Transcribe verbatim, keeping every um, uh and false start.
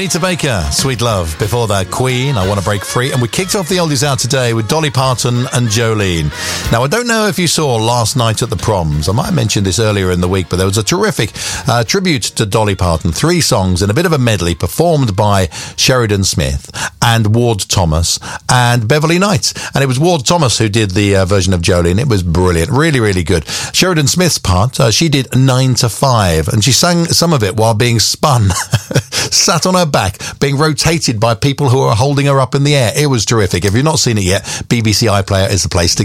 Anita Baker, Sweet Love. Before that, Queen, I Want to Break Free. And we kicked off the oldies out today with Dolly Parton and Jolene. Now, I don't know if you saw last night at the Proms. I might have mentioned this earlier in the week, but there was a terrific uh, tribute to Dolly Parton. Three songs and a bit of a medley performed by Sheridan Smith and Ward Thomas and Beverly Knight. And it was Ward Thomas who did the uh, version of Jolene. It was brilliant. Really, really good. Sheridan Smith's part, uh, she did nine to five, and she sang some of it while being spun, sat on her back, being rotated by people who are holding her up in the air. It was terrific. If you've not seen it yet, B B C iPlayer is the place to